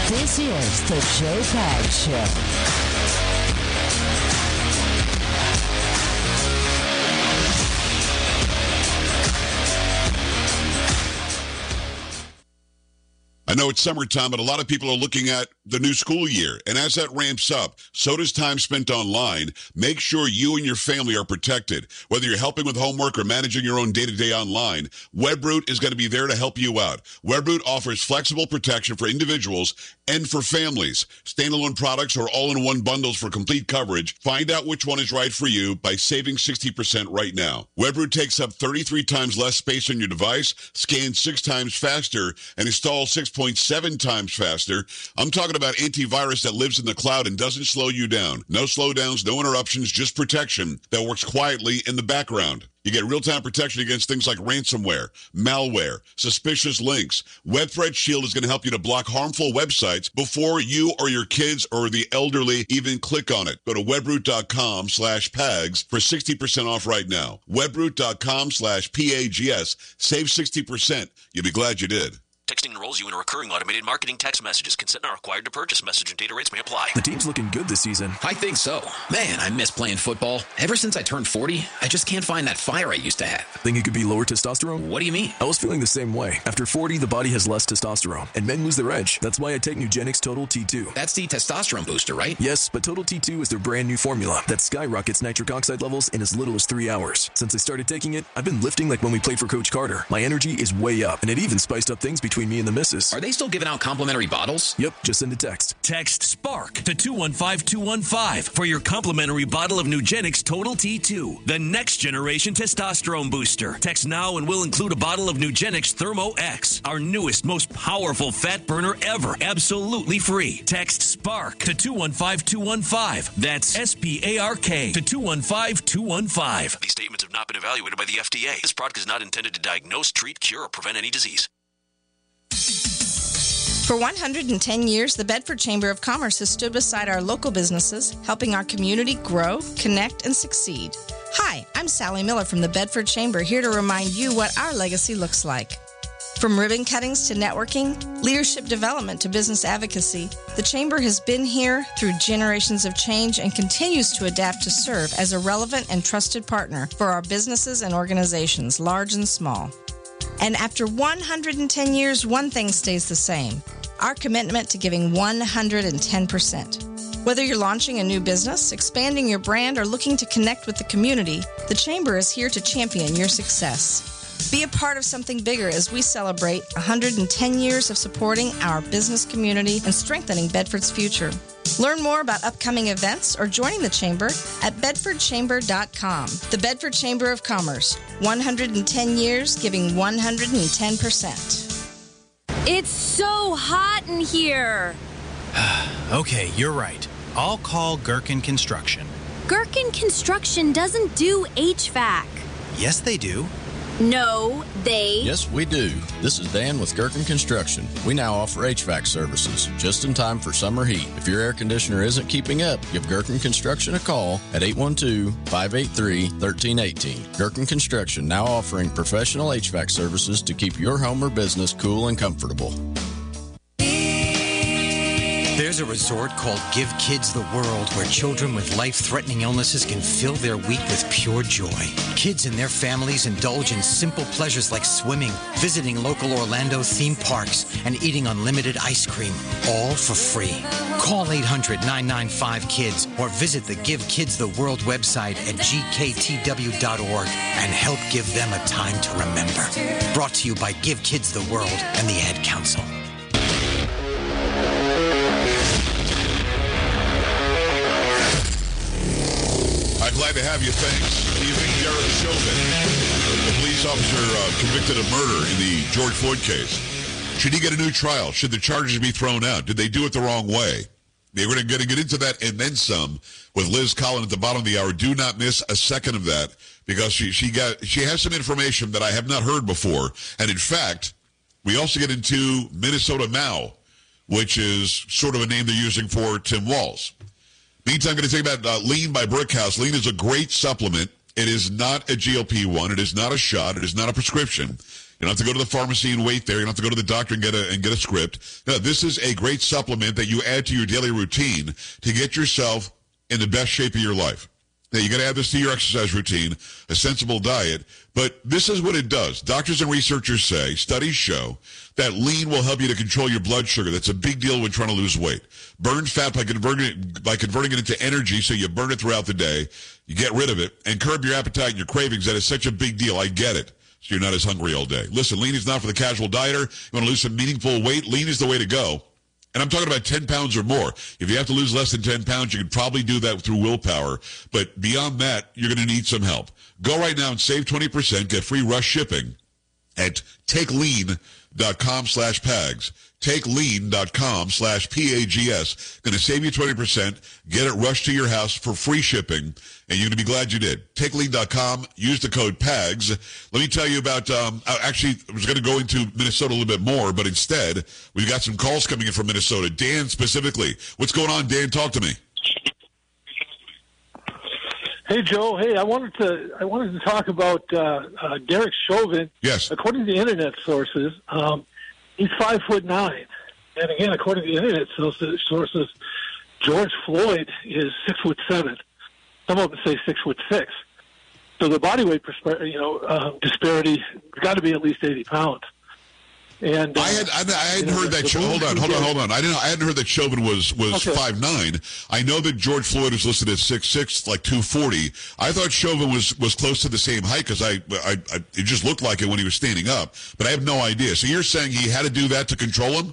This is the Joe Pags Show. I know it's summertime, but a lot of people are looking at the new school year. And as that ramps up, so does time spent online. Make sure you and your family are protected. Whether you're helping with homework or managing your own day-to-day online, Webroot is going to be there to help you out. Webroot offers flexible protection for individuals and for families. Standalone products or all-in-one bundles for complete coverage. Find out which one is right for you by saving 60% right now. Webroot takes up 33 times less space on your device, scans 6 times faster, and installs 6.7 times faster. I'm talking about antivirus that lives in the cloud and doesn't slow you down. No slowdowns, no interruptions, just protection that works quietly in the background. You get real-time protection against things like ransomware, malware, suspicious links. Web Threat Shield is going to help you to block harmful websites before you or your kids or the elderly even click on it. Go to webroot.com/PAGS for 60% off right now. Webroot.com/PAGS. Save 60%. You'll be glad you did. Texting enrolls you in a recurring automated marketing text messages. Consent not required to purchase. Message and data rates may apply. The team's looking good this season. I think so. Man, I miss playing football. Ever since I turned 40, I just can't find that fire I used to have. Think it could be lower testosterone? What do you mean? I was feeling the same way. After 40, the body has less testosterone, and men lose their edge. That's why I take Nugenix Total T2. That's the testosterone booster, right? Yes, but Total T2 is their brand new formula that skyrockets nitric oxide levels in as little as 3 hours. Since I started taking it, I've been lifting like when we played for Coach Carter. My energy is way up, and it even spiced up things between me and the missus. Are they still giving out complimentary bottles? Yep, just send a text. Text SPARK to 215-215 for your complimentary bottle of Nugenix Total T2, the next generation testosterone booster. Text now and we'll include a bottle of Nugenix Thermo X, our newest, most powerful fat burner ever, absolutely free. Text SPARK to 215-215. That's SPARK to 215-215. These statements have not been evaluated by the FDA. This product is not intended to diagnose, treat, cure, or prevent any disease. For 110 years, the Bedford Chamber of Commerce has stood beside our local businesses, helping our community grow, connect, and succeed. Hi, I'm Sally Miller from the Bedford Chamber, here to remind you what our legacy looks like. From ribbon cuttings to networking, leadership development to business advocacy, the Chamber has been here through generations of change and continues to adapt to serve as a relevant and trusted partner for our businesses and organizations, large and small. And after 110 years, one thing stays the same: our commitment to giving 110%. Whether you're launching a new business, expanding your brand, or looking to connect with the community, the Chamber is here to champion your success. Be a part of something bigger as we celebrate 110 years of supporting our business community and strengthening Bedford's future. Learn more about upcoming events or joining the Chamber at bedfordchamber.com. The Bedford Chamber of Commerce, 110 years giving 110%. It's so hot in here. Okay, you're right. I'll call Gherkin Construction. Gherkin Construction doesn't do HVAC. Yes, they do. No, they... Yes, we do. This is Dan with Gherkin Construction. We now offer HVAC services, just in time for summer heat. If your air conditioner isn't keeping up, give Gherkin Construction a call at 812-583-1318. Gherkin Construction now offering professional HVAC services to keep your home or business cool and comfortable. There's a resort called Give Kids the World where children with life-threatening illnesses can fill their week with pure joy. Kids and their families indulge in simple pleasures like swimming, visiting local Orlando theme parks, and eating unlimited ice cream, all for free. Call 800-995-KIDS or visit the Give Kids the World website at gktw.org and help give them a time to remember. Brought to you by Give Kids the World and the Ad Council. I'm glad to have you. Thanks. Evening, Derek Chauvin, the police officer convicted of murder in the George Floyd case. Should he get a new trial? Should the charges be thrown out? Did they do it the wrong way? We're going to get into that and then some with Liz Collin at the bottom of the hour. Do not miss a second of that because she has some information that I have not heard before. And in fact, we also get into Minnesota Mao, which is sort of a name they're using for Tim Walz. Meantime, I'm going to tell you about Lean by Brickhouse. Lean is a great supplement. It is not a GLP-1. It is not a shot. It is not a prescription. You don't have to go to the pharmacy and wait there. You don't have to go to the doctor and get a script. No, this is a great supplement that you add to your daily routine to get yourself in the best shape of your life. Now, you got to add this to your exercise routine, a sensible diet, but this is what it does. Doctors and researchers say, studies show, that lean will help you to control your blood sugar. That's a big deal when trying to lose weight. Burn fat by converting it into energy, so you burn it throughout the day. You get rid of it, and curb your appetite and your cravings. That is such a big deal. I get it. So you're not as hungry all day. Listen, lean is not for the casual dieter. You want to lose some meaningful weight? Lean is the way to go. And I'm talking about 10 pounds or more. If you have to lose less than 10 pounds, you can probably do that through willpower. But beyond that, you're going to need some help. Go right now and save 20%. Get free rush shipping at takelean.com/PAGS. TakeLean.com/PAGS. Going to save you 20%. Get it rushed to your house for free shipping, and you're going to be glad you did. TakeLean.com. Use the code PAGS. Let me tell you about, actually, I was going to go into Minnesota a little bit more, but instead, we've got some calls coming in from Minnesota. Dan, specifically. What's going on, Dan? Talk to me. Hey, Joe. Hey, I wanted to talk about Derek Chauvin. Yes. According to internet sources, he's 5'9", and again, according to the internet sources, George Floyd is 6'7". Some of them say 6'6". So the body weight disparity got to be at least 80 pounds. And I hadn't heard that. Hold on. I hadn't heard that Chauvin was 5'9". I know that George Floyd was listed as 6'6", like 240. I thought Chauvin was close to the same height because it just looked like it when he was standing up. But I have no idea. So you're saying he had to do that to control him?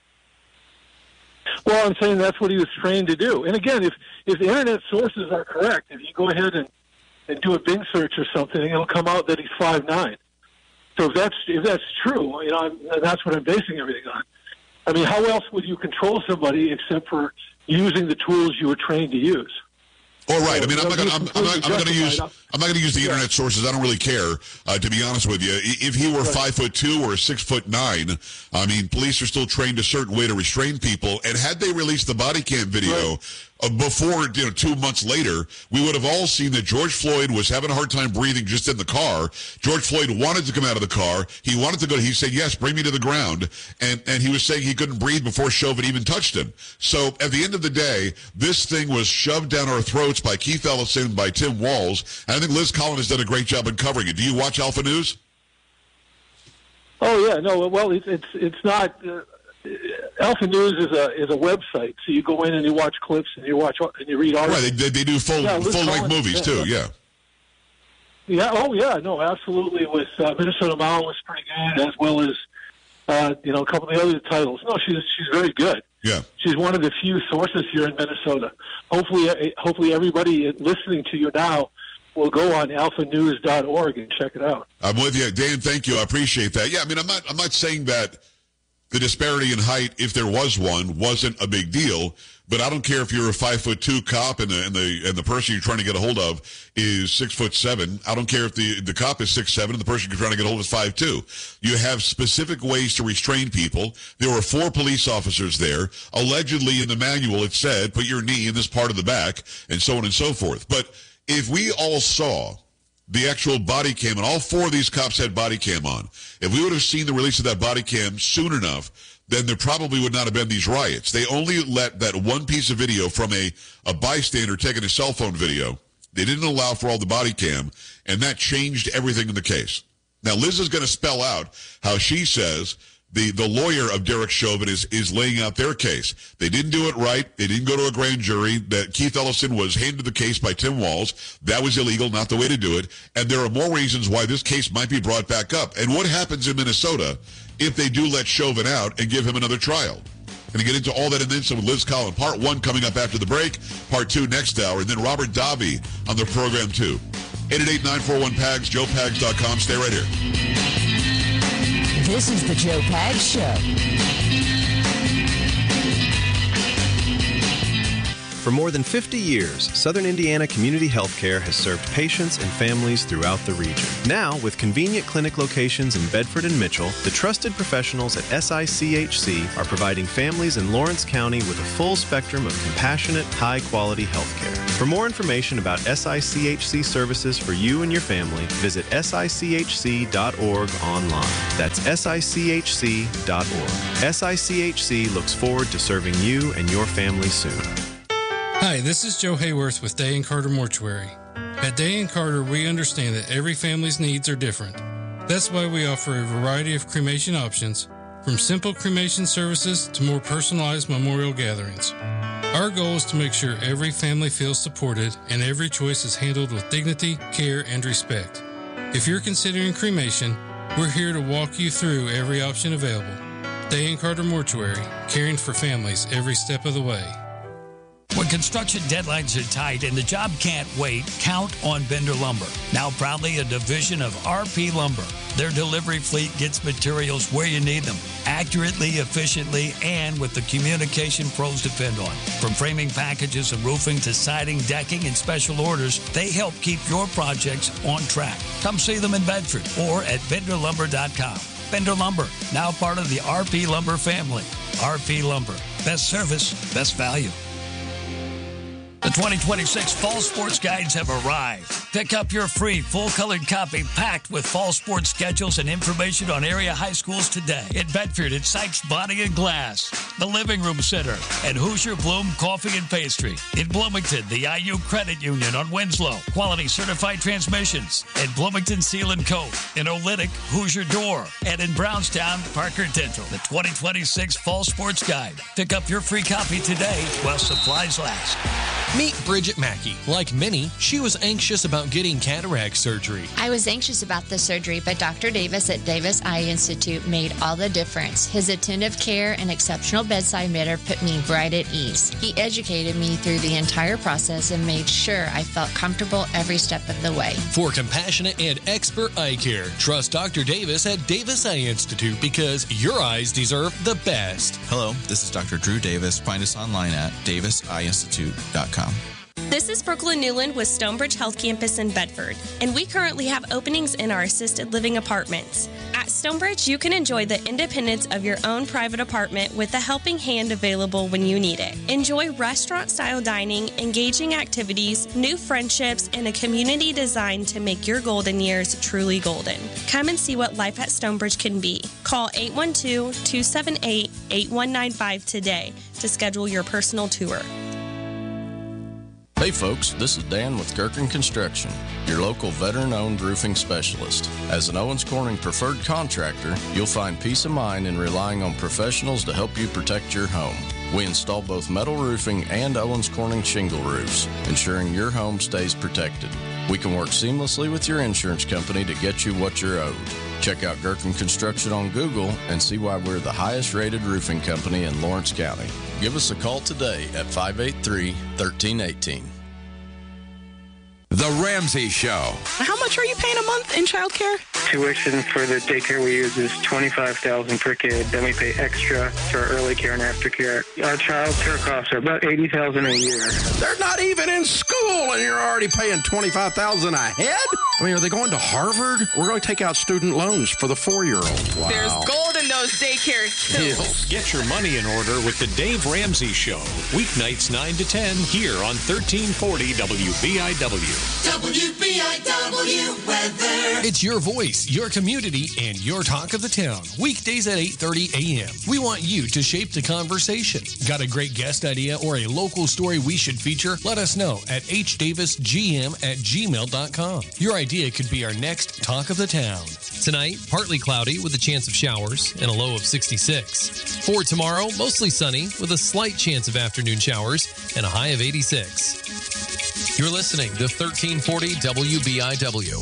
Well, I'm saying that's what he was trained to do. And again, if the internet sources are correct, if you go ahead and do a Bing search or something, it'll come out that he's 5'9". So if that's true, that's what I'm basing everything on. I mean, how else would you control somebody except for using the tools you were trained to use? All right. I mean, I'm not going to use the internet sources. I don't really care, to be honest with you. If he were 5'2" or 6'9", I mean, police are still trained a certain way to restrain people. And had they released the body cam video before, 2 months later, we would have all seen that George Floyd was having a hard time breathing just in the car. George Floyd wanted to come out of the car. He wanted to go. He said, yes, bring me to the ground. And he was saying he couldn't breathe before Chauvin even touched him. So at the end of the day, this thing was shoved down our throats by Keith Ellison, by Tim Walz. And I think Liz Collin has done a great job in covering it. Do you watch Alpha News? Oh, yeah. No, well, it's not... Alpha News is a website, so you go in and you watch clips and you read articles. Right, they do full length movies too. Yeah. Yeah. Oh, yeah. No, absolutely. With Minnesota Mile was pretty good, as well as a couple of the other titles. No, she's very good. Yeah. She's one of the few sources here in Minnesota. Hopefully, everybody listening to you now will go on alphanews.org and check it out. I'm with you, Dan. Thank you. I appreciate that. Yeah. I mean, I'm not saying that the disparity in height, if there was one, wasn't a big deal. But I don't care if you're a 5'2" cop and the person you're trying to get a hold of is 6'7". I don't care if the cop is 6'7" and the person you're trying to get a hold of is 5'2". You have specific ways to restrain people. There were 4 police officers there. Allegedly, in the manual, it said, put your knee in this part of the back, and so on and so forth. But if we all saw the actual body cam, and all 4 of these cops had body cam on, if we would have seen the release of that body cam soon enough, then there probably would not have been these riots. They only let that one piece of video from a bystander taking a cell phone video. They didn't allow for all the body cam, and that changed everything in the case. Now, Liz is going to spell out how she says the lawyer of Derek Chauvin is laying out their case. They didn't do it right. They didn't go to a grand jury. That Keith Ellison was handed the case by Tim Walz. That was illegal, not the way to do it. And there are more reasons why this case might be brought back up. And what happens in Minnesota if they do let Chauvin out and give him another trial? Going to get into all that and then some with Liz Collin. Part 1 coming up after the break. Part 2 next hour. And then Robert Davi on the program too. 888-941-PAGS, joepags.com. Stay right here. This is the Joe Pags Show. For more than 50 years, Southern Indiana Community Healthcare has served patients and families throughout the region. Now, with convenient clinic locations in Bedford and Mitchell, the trusted professionals at SICHC are providing families in Lawrence County with a full spectrum of compassionate, high-quality healthcare. For more information about SICHC services for you and your family, visit sichc.org online. That's sichc.org. SICHC looks forward to serving you and your family soon. Hi, this is Joe Hayworth with Day & Carter Mortuary. At Day & Carter, we understand that every family's needs are different. That's why we offer a variety of cremation options, from simple cremation services to more personalized memorial gatherings. Our goal is to make sure every family feels supported and every choice is handled with dignity, care, and respect. If you're considering cremation, we're here to walk you through every option available. Day & Carter Mortuary, caring for families every step of the way. When construction deadlines are tight and the job can't wait, count on Bender Lumber. Now proudly a division of RP Lumber. Their delivery fleet gets materials where you need them, accurately, efficiently, and with the communication pros depend on. From framing packages and roofing to siding, decking, and special orders, they help keep your projects on track. Come see them in Bedford or at BenderLumber.com. Bender Lumber, now part of the RP Lumber family. RP Lumber, best service, best value. The 2026 Fall Sports Guides have arrived. Pick up your free full-colored copy packed with fall sports schedules and information on area high schools today. In Bedford, it's Sykes Body and Glass, the Living Room Center, and Hoosier Bloom Coffee and Pastry. In Bloomington, the IU Credit Union on Winslow, Quality Certified Transmissions, and Bloomington Seal and Coat. In Olynyk, Hoosier Door, and in Brownstown, Parker Dental. The 2026 Fall Sports Guide. Pick up your free copy today while supplies last. Meet Bridget Mackey. Like many, she was anxious about getting cataract surgery. I was anxious about the surgery, but Dr. Davis at Davis Eye Institute made all the difference. His attentive care and exceptional bedside manner put me right at ease. He educated me through the entire process and made sure I felt comfortable every step of the way. For compassionate and expert eye care, trust Dr. Davis at Davis Eye Institute because your eyes deserve the best. Hello, this is Dr. Drew Davis. Find us online at daviseyeinstitute.com. This is Brooklyn Newland with Stonebridge Health Campus in Bedford, and we currently have openings in our assisted living apartments. At Stonebridge, you can enjoy the independence of your own private apartment with a helping hand available when you need it. Enjoy restaurant-style dining, engaging activities, new friendships, and a community designed to make your golden years truly golden. Come and see what life at Stonebridge can be. Call 812-278-8195 today to schedule your personal tour. Hey folks, this is Dan with Gerken Construction, your local veteran-owned roofing specialist. As an Owens Corning preferred contractor, you'll find peace of mind in relying on professionals to help you protect your home. We install both metal roofing and Owens Corning shingle roofs, ensuring your home stays protected. We can work seamlessly with your insurance company to get you what you're owed. Check out Gerken Construction on Google and see why we're the highest-rated roofing company in Lawrence County. Give us a call today at 583-1318. The Ramsey Show. How much are you paying a month in childcare? Tuition for the daycare we use is $25,000 per kid. Then we pay extra for early care and aftercare. Our child care costs are about $80,000 a year. They're not even in school, and you're already paying $25,000 a head? I mean, are they going to Harvard? We're going to take out student loans for the 4-year-old. Wow. There's gold in those daycare hills. Get your money in order with the Dave Ramsey Show. Weeknights 9 to 10 here on 1340 WBIW. WBIW weather. It's your voice, your community, and your talk of the town. Weekdays at 8:30 a.m. We want you to shape the conversation. Got a great guest idea or a local story we should feature? Let us know at hdavisgm@gmail.com. Your idea could be our next talk of the town. Tonight, partly cloudy with a chance of showers and a low of 66. For tomorrow, mostly sunny with a slight chance of afternoon showers and a high of 86. You're listening to 1340 WBIW.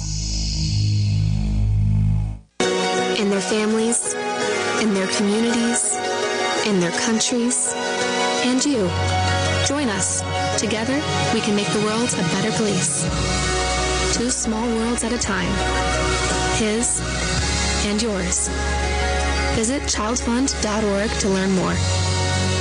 In their families, in their communities, in their countries, and you. Join us. Together, we can make the world a better place. 2 small worlds at a time. His and yours. Visit childfund.org to learn more.